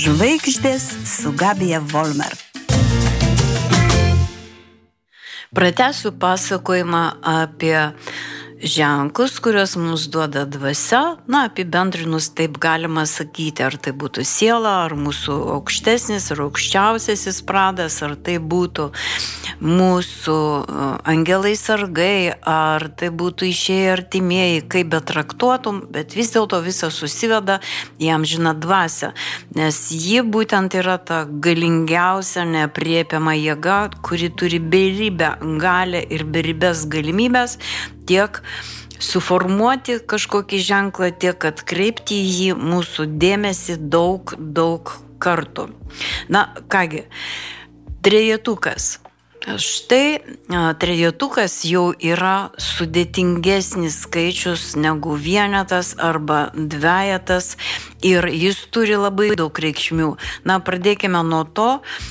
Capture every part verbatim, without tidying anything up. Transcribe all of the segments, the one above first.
Žvaigždės su Gabija Volmer. Pratęsiu pasakojimą apie ženklus, kuriuos mums duoda dvasia. Na, apibendrinus taip galima sakyti, ar tai būtų siela, ar mūsų aukštesnis, ar aukščiausiasis pradas, ar tai būtų mūsų angelai sargai, ar tai būtų išėję artimieji, kaip betraktuotum, bet vis dėlto visas susiveda į amžiną dvasią, nes ji būtent yra ta galingiausia, neapriepiama jėga, kuri turi beribę galią ir beribės galimybės tiek suformuoti kažkokį ženklą, tiek atkreipti į jį mūsų dėmesį daug, daug kartų. Na, kągi, trejetukas. Štai trejetukas jau yra sudėtingesnis skaičius negu vienetas arba dvejetas ir jis turi labai daug reikšmių. Na, pradėkime nuo to,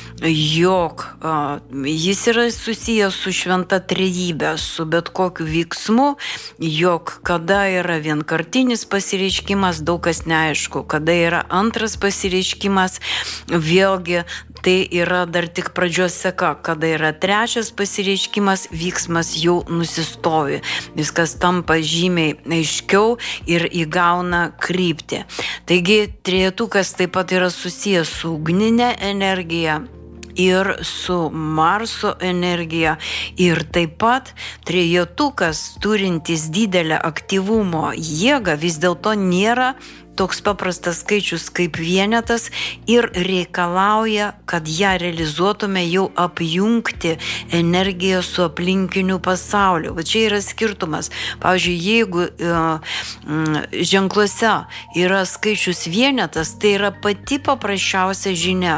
jog a, jis yra susijęs su šventa trejybe, su bet kokiu veiksmu, jog kada yra vienkartinis pasireiškimas, daug kas neaišku, kada yra antras pasireiškimas, vėlgi tai yra dar tik pradžios seka, kada yra trečias pasireiškimas, vyksmas jau nusistovi. Viskas tampa žymiai aiškiau ir įgauna kryptį. Taigi, trejetukas taip pat yra susijęs su ugninė energija ir su Marso energija. Ir taip pat trejetukas turintis didelę aktyvumo jėgą vis dėlto nėra toks paprastas skaičius kaip vienetas ir reikalauja, kad ją realizuotume jau apjungti energiją su aplinkiniu pasauliu. Va čia yra skirtumas. Pavyzdžiui, jeigu uh, ženkluose yra skaičius vienetas, tai yra pati paprasčiausia žinia.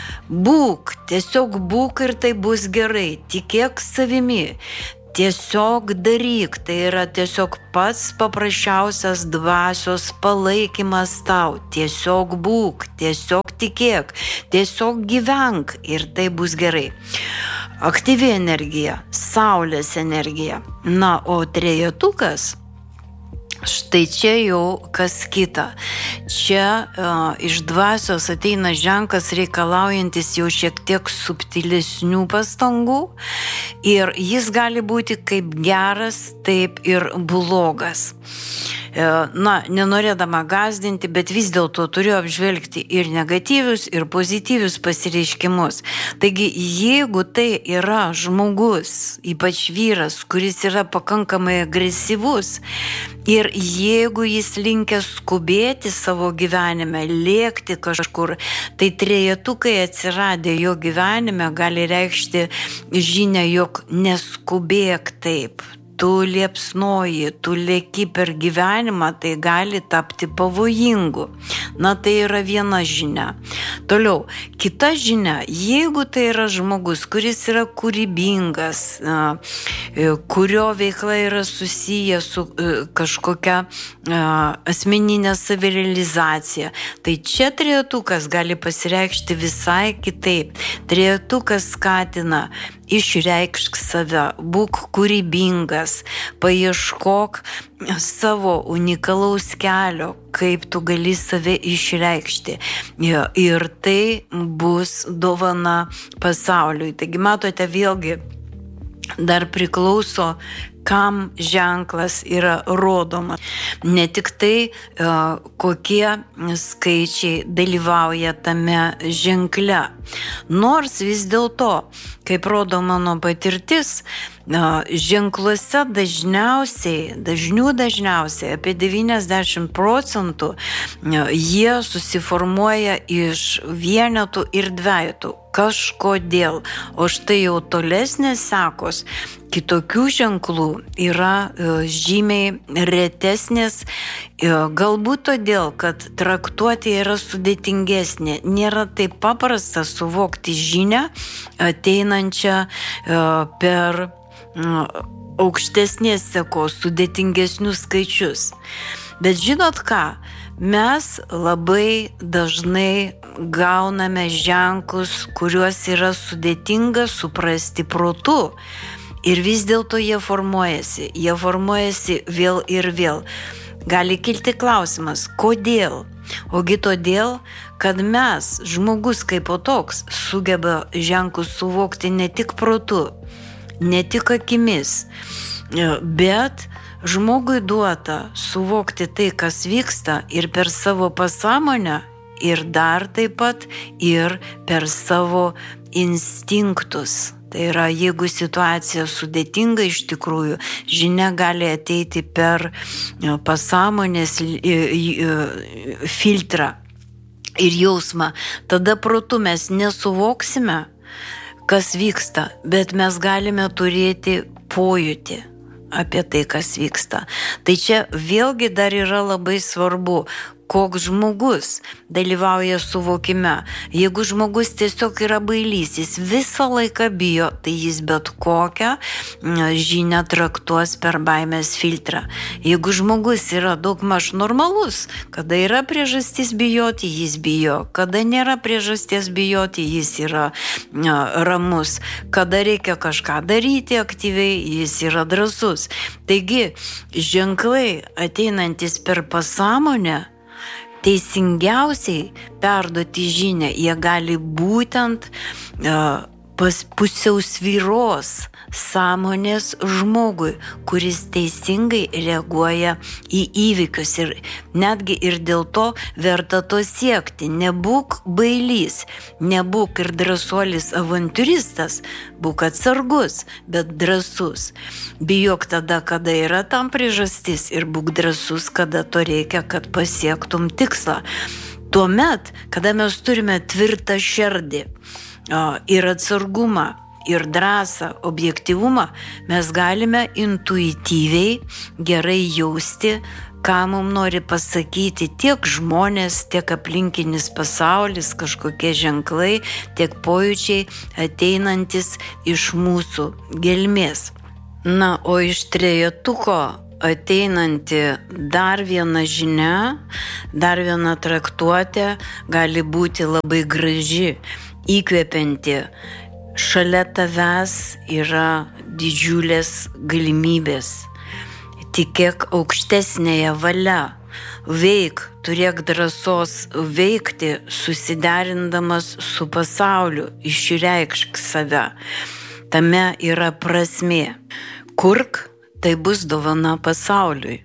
Būk, tiesiog būk ir tai bus gerai, tikėk savimi. Tiesiog daryk, tai yra tiesiog pats paprasčiausias dvasios palaikymas tau. Tiesiog būk, tiesiog tikėk, tiesiog gyvenk ir tai bus gerai. Aktyvi energija, saulės energija. Na, o trejetukas, štai čia jau kas kita. Čia uh, iš dvasios ateina ženklas reikalaujantis jau šiek tiek subtilesnių pastangų ir jis gali būti kaip geras, taip ir blogas. Na, nenorėdama gąsdinti, bet vis dėlto turiu apžvelgti ir negatyvius, ir pozityvius pasireiškimus. Taigi, jeigu tai yra žmogus, ypač vyras, kuris yra pakankamai agresyvus, ir jeigu jis linkęs skubėti savo gyvenime, lėkti kažkur, tai trejetukai atsiradę jo gyvenime gali reikšti žinią, jog neskubėk taip. Tu liepsnoji, tu lėki per gyvenimą, tai gali tapti pavojingu. Na, tai yra viena žinia. Toliau, kita žinia, jeigu tai yra žmogus, kuris yra kūrybingas, kurio veikla yra susiję su kažkokia asmeninė savirealizacija, tai čia trejetukas gali pasireikšti visai kitaip. Trejetukas skatina: išreikšk save, būk kūrybingas, paieškok savo unikalaus kelio, kaip tu gali save išreikšti. Ir tai bus dovana pasauliui. Taigi, matote, vėlgi dar priklauso, kam ženklas yra rodomas. Ne tik tai, kokie skaičiai dalyvauja tame ženkle. Nors vis dėlto, kaip rodo mano patirtis, ženkluose dažniausiai, dažnių dažniausiai, apie devyniasdešimt procentų jie susiformuoja iš vienetų ir dvejetų. Kažkodėl. O štai jau tolesnės sekos kitokių ženklų yra žymiai retesnės, galbūt todėl, kad traktuotė yra sudėtingesnė. Nėra taip paprasta suvokti žinią ateinančią per aukštesnės sekos, sudėtingesnius skaičius. Bet žinot ką? Mes labai dažnai gauname ženklus, kuriuos yra sudėtinga suprasti protu. Ir vis dėlto jie formuojasi. Jie formuojasi vėl ir vėl. Gali kilti klausimas, kodėl? Ogi todėl, kad mes, žmogus kaip po toks, sugeba ženklus suvokti ne tik protu, ne tik akimis, bet žmogui duota suvokti tai, kas vyksta ir per savo pasąmonę, ir dar taip pat ir per savo instinktus. Tai yra, jeigu situacija sudėtinga iš tikrųjų, žinia gali ateiti per pasąmonės filtrą ir jausmą. Tada protu mes nesuvoksime, kas vyksta, bet mes galime turėti pojūtį apie tai, kas vyksta. Tai čia vėlgi dar yra labai svarbu, koks žmogus dalyvauja suvokime. Jeigu žmogus tiesiog yra bailys, jis visą laiką bijo, tai jis bet kokią žinią traktuos per baimės filtrą. Jeigu žmogus yra daugmaž normalus, kada yra priežastis bijoti, jis bijo. Kada nėra priežasties bijoti, jis yra ramus. Kada reikia kažką daryti aktyviai, jis yra drąsus. Taigi, ženklai ateinantis per pasąmonę, teisingiausiai perduoti žinią, jie gali būtent uh, pas pusiausvyros sąmonės žmogui, kuris teisingai reaguoja į įvykius ir netgi ir dėl to verta to siekti. Nebūk bailys, nebūk ir drąsuolis avantiūristas, būk atsargus, bet drąsus. Bijok tada, kada yra tam priežastis ir būk drąsus, kada to reikia, kad pasiektum tikslą. Tuomet, kada mes turime tvirtą širdį ir atsargumą, ir drąsą, objektyvumą, mes galime intuityviai gerai jausti, ką mums nori pasakyti tiek žmonės, tiek aplinkinis pasaulis, kažkokie ženklai, tiek pojūčiai ateinantis iš mūsų gelmės. Na, o iš trejetuko ateinanti dar viena žinia, dar viena traktuotė gali būti labai graži, įkvepianti. Šalia tavęs yra didžiulės galimybės. Tikėk aukštesnėje valia. Veik, turėk drąsos veikti, susiderindamas su pasauliu, išreikšk save. Tame yra prasmė. Kurk, tai bus dovana pasauliui.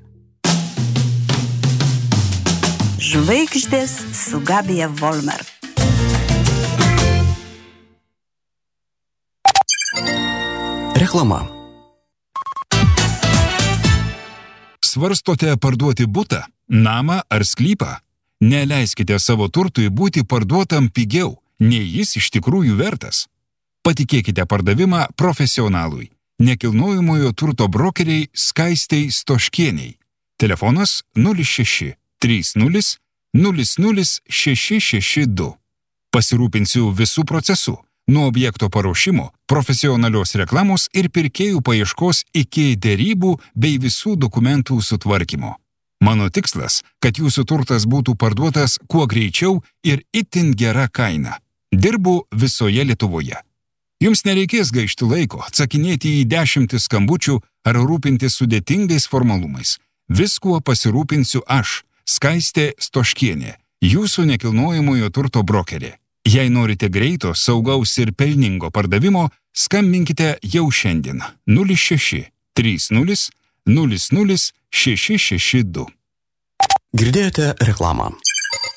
Žvaigždės su Gabija Volmer. Reklama. Svarstote parduoti butą, namą ar sklypą? Neleiskite savo turtui būti parduotam pigiau, nei jis iš tikrųjų vertas. Patikėkite pardavimą profesionalui, nekilnojamojo turto brokeriai Skaistei Stoškieniai. Telefonas nulis šeši trys nulis nulis nulis šeši šeši du. Pasirūpinsiu visų procesų. Nuo objekto paruošimo, profesionalios reklamos ir pirkėjų paieškos iki derybų bei visų dokumentų sutvarkymo. Mano tikslas, kad jūsų turtas būtų parduotas kuo greičiau ir itin gera kaina. Dirbu visoje Lietuvoje. Jums nereikės gaišti laiko, atsakinėti į dešimtis skambučių ar rūpintis sudėtingais formalumais. Viskuo pasirūpinsiu aš, Skaistė Stoškienė, jūsų nekilnojamojo turto brokerė. Jei norite greito, saugaus ir pelningo pardavimo, skambinkite jau šiandien nulis šeši trys nulis nulis nulis šeši šeši du. Girdėjote reklamą.